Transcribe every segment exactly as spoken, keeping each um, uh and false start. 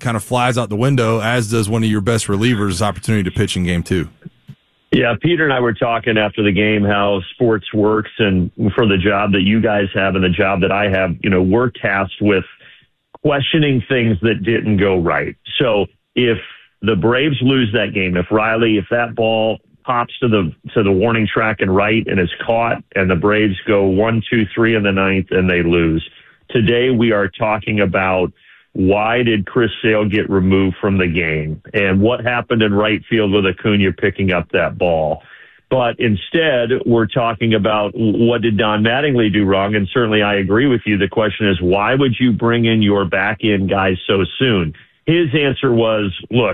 kind of flies out the window, as does one of your best relievers' opportunity to pitch in game two. Yeah, Peter and I were talking after the game how sports works, and for the job that you guys have and the job that I have, you know, we're tasked with questioning things that didn't go right. So if the Braves lose that game, if Riley, if that ball pops to the to the warning track and right and is caught, and the Braves go one, two, three in the ninth and they lose, today we are talking about why did Chris Sale get removed from the game and what happened in right field with Acuna picking up that ball. But instead, we're talking about what did Don Mattingly do wrong? And certainly I agree with you. The question is, why would you bring in your back-end guys so soon? His answer was, look,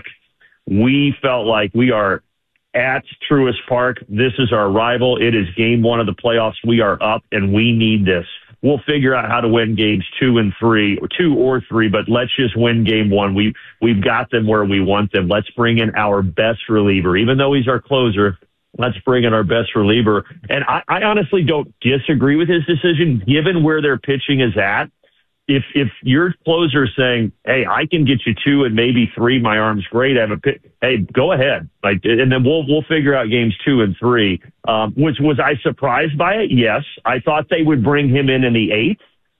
we felt like we are at Truist Park. This is our rival. It is game one of the playoffs. We are up, and we need this. We'll figure out how to win games two and three, or two or three, but let's just win game one. We, we've got them where we want them. Let's bring in our best reliever. Even though he's our closer, let's bring in our best reliever. And I, I honestly don't disagree with his decision, given where their pitching is at. If if your closer is saying, hey, I can get you two and maybe three, my arm's great, I have a pitch, hey, go ahead. Like, and then we'll we'll figure out games two and three. Um, was, was I surprised by it? Yes. I thought they would bring him in in the eighth.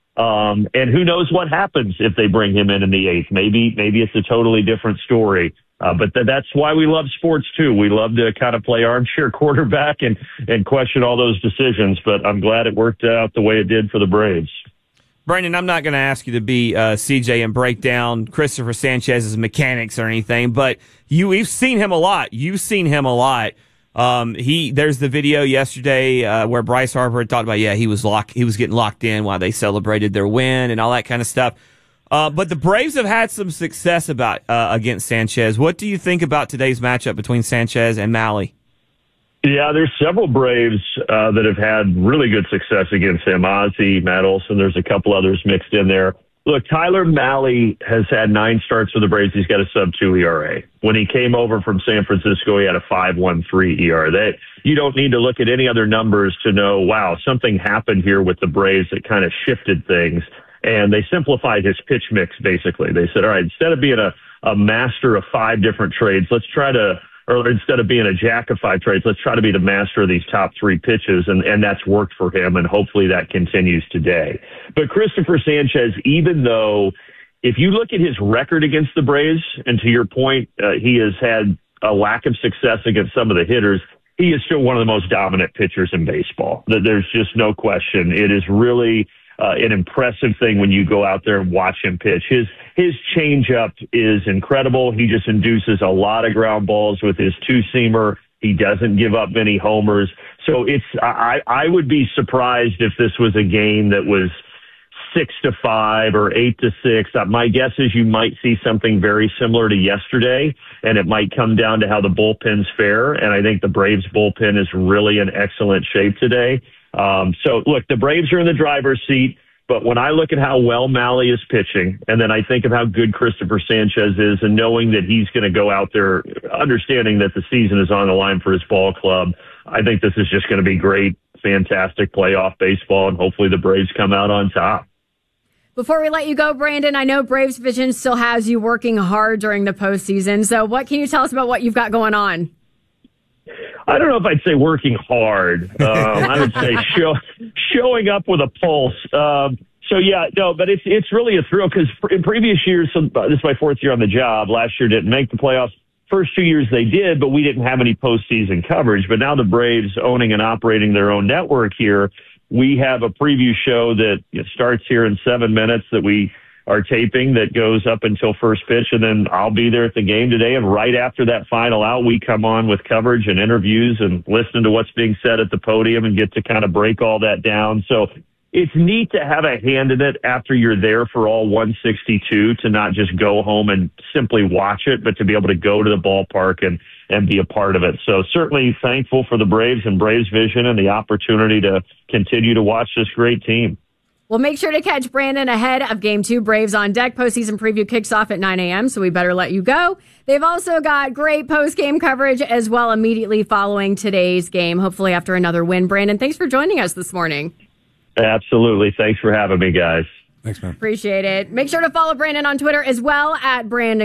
Um, and who knows what happens if they bring him in in the eighth. Maybe maybe it's a totally different story. Uh, but th- that's why we love sports, too. We love to kind of play armchair quarterback and, and question all those decisions. But I'm glad it worked out the way it did for the Braves. Brandon, I'm not going to ask you to be uh, C J and break down Christopher Sanchez's mechanics or anything, but you, we've seen him a lot. You've seen him a lot. Um, he there's the video yesterday uh, where Bryce Harper had talked about, yeah, he was locked, he was getting locked in while they celebrated their win and all that kind of stuff. Uh, but the Braves have had some success about uh, against Sanchez. What do you think about today's matchup between Sanchez and Mahle? Yeah, there's several Braves uh, that have had really good success against him. Ozzie, Matt Olson, there's a couple others mixed in there. Look, Tyler Mahle has had nine starts for the Braves. He's got a sub two E R A. When he came over from San Francisco, he had a five one three E R A. That, you don't need to look at any other numbers to know, wow, something happened here with the Braves that kind of shifted things. And they simplified his pitch mix, basically. They said, all right, instead of being a, a master of five different trades, let's try to, or instead of being a jack of five trades, let's try to be the master of these top three pitches. And, and that's worked for him. And hopefully that continues today. But Christopher Sanchez, even though if you look at his record against the Braves, and to your point, uh, he has had a lack of success against some of the hitters, he is still one of the most dominant pitchers in baseball. There's just no question. It is really Uh, an impressive thing when you go out there and watch him pitch. His his changeup is incredible. He just induces a lot of ground balls with his two-seamer. He doesn't give up many homers. So it's I, I would be surprised if this was a game that was six to five or eight to six. Uh, my guess is you might see something very similar to yesterday, and it might come down to how the bullpens fare. And I think the Braves bullpen is really in excellent shape today. Um, so, look, the Braves are in the driver's seat, but when I look at how well Mahle is pitching, and then I think of how good Christopher Sanchez is, and knowing that he's going to go out there, understanding that the season is on the line for his ball club, I think this is just going to be great, fantastic playoff baseball, and hopefully the Braves come out on top. Before we let you go, Brandon, I know Braves Vision still has you working hard during the postseason, so what can you tell us about what you've got going on? I don't know if I'd say working hard. Um, I would say show, showing up with a pulse. Um, so, yeah, no, but it's it's really a thrill because in previous years, so this is my fourth year on the job. Last year didn't make the playoffs. First two years they did, but we didn't have any postseason coverage. But now the Braves owning and operating their own network here, we have a preview show that starts here in seven minutes that we are taping that goes up until first pitch, and then I'll be there at the game today. And right after that final out, we come on with coverage and interviews and listen to what's being said at the podium and get to kind of break all that down. So it's neat to have a hand in it after you're there for all one sixty-two, to not just go home and simply watch it, but to be able to go to the ballpark and, and be a part of it. So certainly thankful for the Braves and Braves Vision and the opportunity to continue to watch this great team. Well, make sure to catch Brandon ahead of Game two. Braves on Deck. Postseason preview kicks off at nine a.m., so we better let you go. They've also got great post-game coverage as well immediately following today's game, hopefully after another win. Brandon, thanks for joining us this morning. Absolutely. Thanks for having me, guys. Thanks, man. Appreciate it. Make sure to follow Brandon on Twitter as well, at Brandon